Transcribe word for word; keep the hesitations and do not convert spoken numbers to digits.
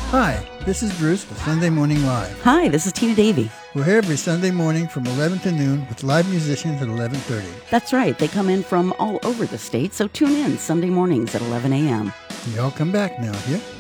Hi, this is Bruce with Sunday Morning Live. Hi, this is Tina Davey. We're here every Sunday morning from eleven to noon with live musicians at eleven thirty. That's right. They come in from all over the state, so tune in Sunday mornings at eleven a.m. Y'all come back now, yeah?